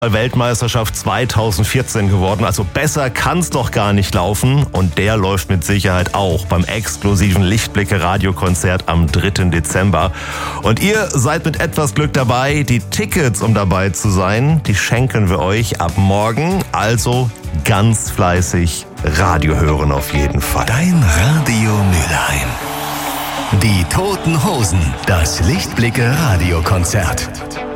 Weltmeisterschaft 2014 geworden. Also besser kann's doch gar nicht laufen. Und der läuft mit Sicherheit auch beim exklusiven Lichtblicke-Radiokonzert am 3. Dezember. Und ihr seid mit etwas Glück dabei. Die Tickets, um dabei zu sein, die schenken wir euch ab morgen. Also ganz fleißig Radio hören auf jeden Fall. Dein Radio Mülheim. Die Toten Hosen, das Lichtblicke-Radiokonzert.